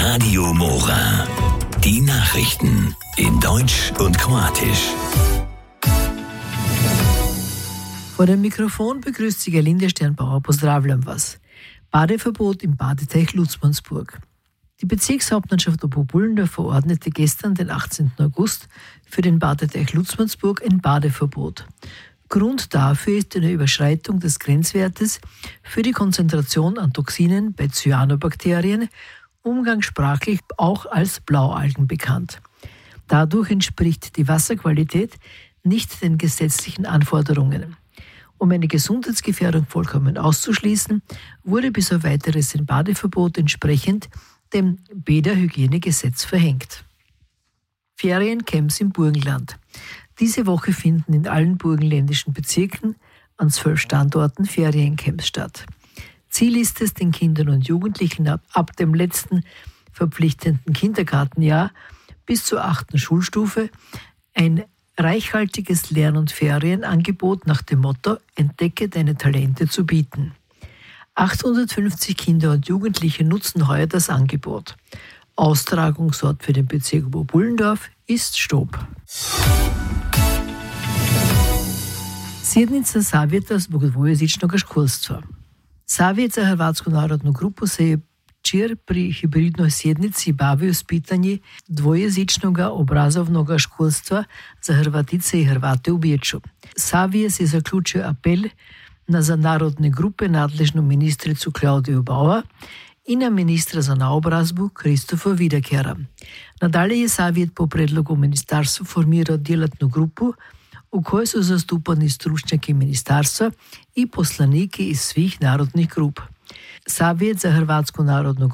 Radio Mora. Die Nachrichten in Deutsch und Kroatisch. Vor dem Mikrofon begrüßt Sie Gerlinde Sternbauer. Pozdravljam vas. Badeverbot im Badeteich Lutzmannsburg. Die Bezirkshauptmannschaft Oberbullendorf verordnete gestern, den 18. August, für den Badeteich Lutzmannsburg ein Badeverbot. Grund dafür ist eine Überschreitung des Grenzwertes für die Konzentration an Toxinen bei Cyanobakterien, umgangssprachlich auch als Blaualgen bekannt. Dadurch entspricht die Wasserqualität nicht den gesetzlichen Anforderungen. Um eine Gesundheitsgefährdung vollkommen auszuschließen, wurde bis auf weiteres ein Badeverbot entsprechend dem Bäderhygienegesetz verhängt. Feriencamps im Burgenland. Diese Woche finden in allen burgenländischen Bezirken an 12 Standorten Feriencamps statt. Ziel ist es, den Kindern und Jugendlichen ab dem letzten verpflichtenden Kindergartenjahr bis zur 8. Schulstufe ein reichhaltiges Lern- und Ferienangebot nach dem Motto „Entdecke deine Talente" zu bieten. 850 Kinder und Jugendliche nutzen heuer das Angebot. Austragungsort für den Bezirk Oberbullendorf ist Stob. Sjednica Savjeta zbog dvojezičnog školstva. Savjet za Hrvatsku narodnu grupu se je včeraj pri hibridnoj sjednici bavio s pitanji dvojezičnog obrazovnog školstva za Hrvatice i Hrvate u Beču. Savjet je zaključio apel na za narodne grupe nadležnu ministricu Klaudiju Bauer i na ministra za naobrazbu Kristofa Vidakera. Nadalje je Savjet po predlogu ministarstva formirao djelatnu grupu u kojoj su zastupani stručnjaki ministarstva i poslaniki iz svih narodnih grup. Savjet za Hrvatsku narodnu